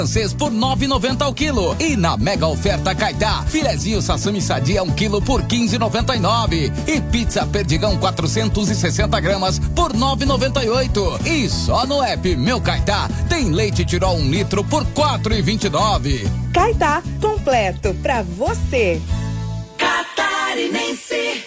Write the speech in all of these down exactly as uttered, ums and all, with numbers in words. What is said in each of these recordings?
francês por nove e noventa ao quilo. E na mega oferta Caetá, filezinho Sassami Sadia um quilo por quinze e noventa e nove. E pizza Perdigão quatrocentos e sessenta gramas por nove e noventa e oito. E só no app Meu Caetá tem leite Tirol um litro por quatro e vinte e nove. Caetá, completo pra você. Catarinense.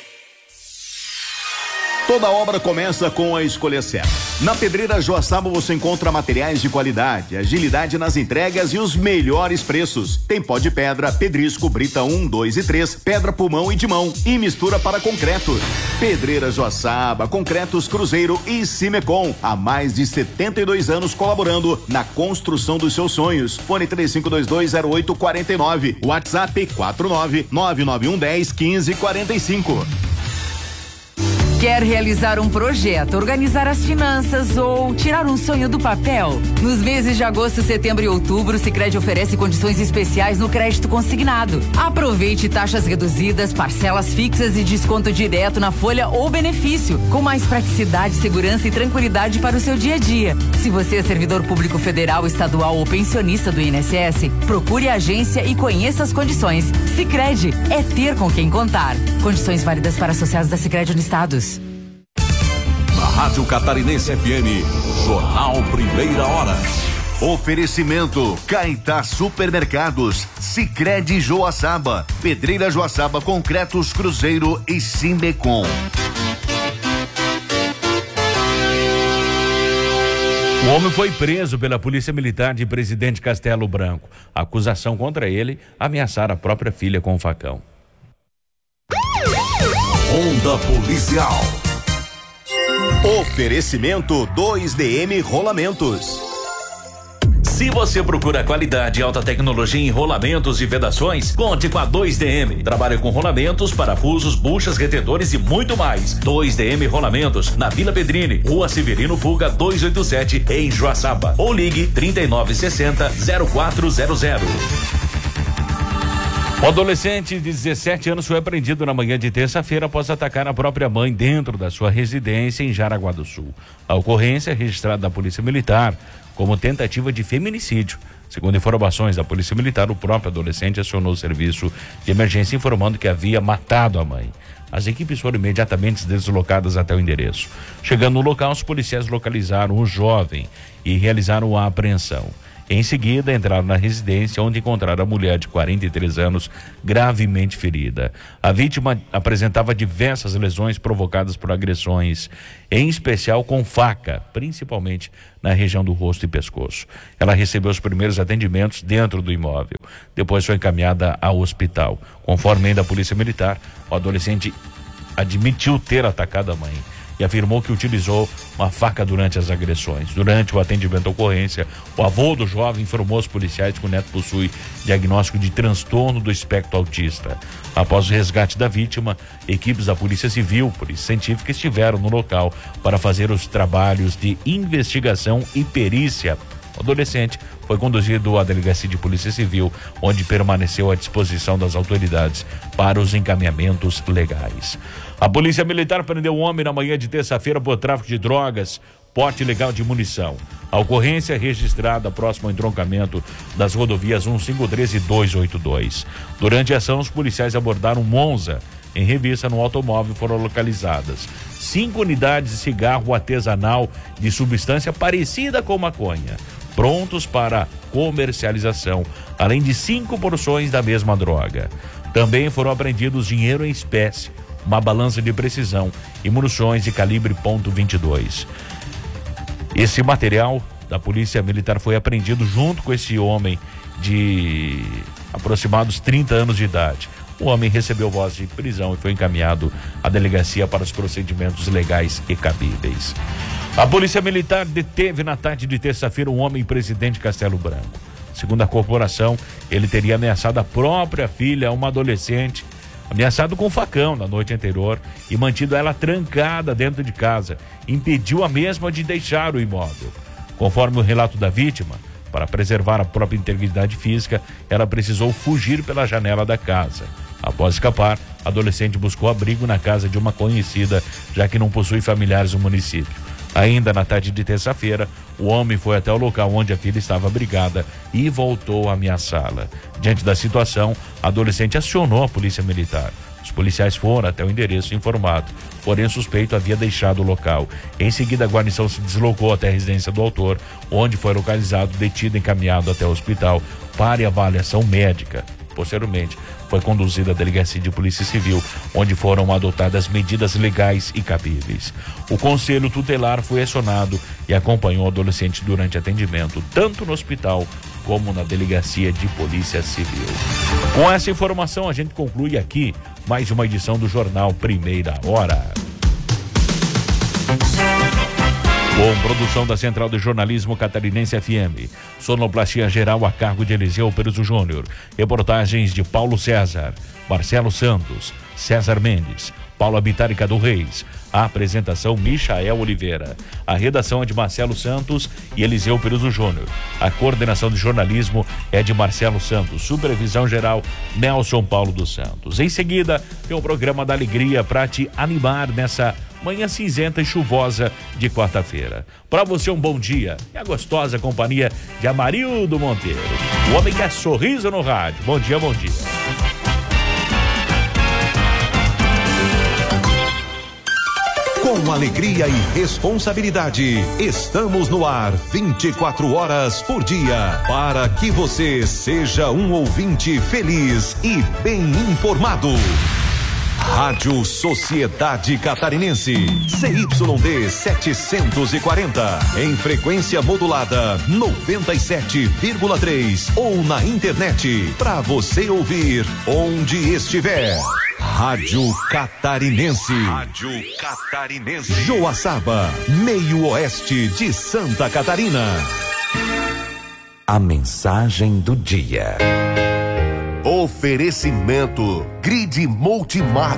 Toda obra começa com a escolha certa. Na Pedreira Joaçaba você encontra materiais de qualidade, agilidade nas entregas e os melhores preços. Tem pó de pedra, pedrisco, brita um, dois e três, pedra pulmão e de mão e mistura para concreto. Pedreira Joaçaba, Concretos Cruzeiro e Cimecom. Há mais de setenta e dois anos colaborando na construção dos seus sonhos. Fone três cinco dois dois zero oito quatro nove. WhatsApp quatro nove nove nove um um zero um cinco quatro cinco. Quer realizar um projeto, organizar as finanças ou tirar um sonho do papel? Nos meses de agosto, setembro e outubro, o Sicredi oferece condições especiais no crédito consignado. Aproveite taxas reduzidas, parcelas fixas e desconto direto na folha ou benefício, com mais praticidade, segurança e tranquilidade para o seu dia a dia. Se você é servidor público federal, estadual ou pensionista do I N S S, procure a agência e conheça as condições. Sicredi é ter com quem contar. Condições válidas para associados da Sicredi Unistados. Rádio Catarinense F M, Jornal Primeira Hora. Oferecimento Caetá Supermercados, Sicredi Joaçaba, Pedreira Joaçaba, Concretos Cruzeiro e Cimecom. O homem foi preso pela Polícia Militar de Presidente Castelo Branco. A acusação contra ele, ameaçar a própria filha com um facão. Onda Policial. Oferecimento dois D M Rolamentos. Se você procura qualidade e alta tecnologia em rolamentos e vedações, conte com a dois D M. Trabalha com rolamentos, parafusos, buchas, retentores e muito mais. dois D M Rolamentos, na Vila Pedrini, Rua Severino Fuga duzentos e oitenta e sete, em Joaçaba. Ou ligue trinta e nove sessenta, zero quatro zero zero. O adolescente de dezessete anos foi apreendido na manhã de terça-feira após atacar a própria mãe dentro da sua residência em Jaraguá do Sul. A ocorrência é registrada na Polícia Militar como tentativa de feminicídio. Segundo informações da Polícia Militar, o próprio adolescente acionou o serviço de emergência informando que havia matado a mãe. As equipes foram imediatamente deslocadas até o endereço. Chegando no local, os policiais localizaram o jovem e realizaram a apreensão. Em seguida, entraram na residência, onde encontraram a mulher de quarenta e três anos gravemente ferida. A vítima apresentava diversas lesões provocadas por agressões, em especial com faca, principalmente na região do rosto e pescoço. Ela recebeu os primeiros atendimentos dentro do imóvel. Depois foi encaminhada ao hospital. Conforme ainda a Polícia Militar, o adolescente admitiu ter atacado a mãe e afirmou que utilizou uma faca durante as agressões. Durante o atendimento à ocorrência, o avô do jovem informou aos policiais que o neto possui diagnóstico de transtorno do espectro autista. Após o resgate da vítima, equipes da Polícia Civil, Polícia Científica, estiveram no local para fazer os trabalhos de investigação e perícia. O adolescente foi conduzido à Delegacia de Polícia Civil, onde permaneceu à disposição das autoridades para os encaminhamentos legais. A Polícia Militar prendeu um homem na manhã de terça-feira por tráfico de drogas, porte ilegal de munição. A ocorrência é registrada próximo ao entroncamento das rodovias cento e cinquenta e três e duzentos e oitenta e dois. Durante a ação, os policiais abordaram um Monza. Em revista, no automóvel foram localizadas cinco unidades de cigarro artesanal de substância parecida com maconha, prontos para comercialização, além de cinco porções da mesma droga. Também foram apreendidos dinheiro em espécie, uma balança de precisão e munições de calibre ponto vinte e dois. Esse material da Polícia Militar foi apreendido junto com esse homem de aproximados trinta anos de idade. O homem recebeu voz de prisão e foi encaminhado à delegacia para os procedimentos legais e cabíveis. A Polícia Militar deteve na tarde de terça-feira um homem em Presidente Castelo Branco. Segundo a corporação, ele teria ameaçado a própria filha, uma adolescente, ameaçado com facão na noite anterior e mantido ela trancada dentro de casa, impediu a mesma de deixar o imóvel. Conforme o relato da vítima, para preservar a própria integridade física, ela precisou fugir pela janela da casa. Após escapar, a adolescente buscou abrigo na casa de uma conhecida, já que não possui familiares no município. Ainda na tarde de terça-feira, o homem foi até o local onde a filha estava abrigada e voltou a ameaçá-la. Diante da situação, a adolescente acionou a polícia militar. Os policiais foram até o endereço informado, porém o suspeito havia deixado o local. Em seguida, a guarnição se deslocou até a residência do autor, onde foi localizado, detido e encaminhado até o hospital para avaliação médica. Posteriormente, foi conduzido à delegacia de polícia civil, onde foram adotadas medidas legais e cabíveis. O conselho tutelar foi acionado e acompanhou o adolescente durante atendimento, tanto no hospital como na delegacia de polícia civil. Com essa informação, a gente conclui aqui mais uma edição do Jornal Primeira Hora. Com produção da Central de Jornalismo Catarinense F M. Sonoplastia geral a cargo de Eliseu Peruso Júnior. Reportagens de Paulo César, Marcelo Santos, César Mendes, Paulo Abitari Cadu Reis. A apresentação, Michael Oliveira. A redação é de Marcelo Santos e Eliseu Peruso Júnior. A coordenação de jornalismo é de Marcelo Santos. Supervisão geral, Nelson Paulo dos Santos. Em seguida, tem o programa da Alegria para te animar nessa manhã cinzenta e chuvosa de quarta-feira. Para você, um bom dia e a gostosa companhia de Amarildo Monteiro. O homem que é sorriso no rádio. Bom dia, bom dia. Com alegria e responsabilidade, estamos no ar vinte e quatro horas por dia, para que você seja um ouvinte feliz e bem informado. Rádio Sociedade Catarinense, C Y D setecentos e quarenta, em frequência modulada noventa e sete vírgula três ou na internet, para você ouvir onde estiver. Rádio Catarinense. Rádio Catarinense. Joaçaba, meio oeste de Santa Catarina. A mensagem do dia. Oferecimento Grid Multimar.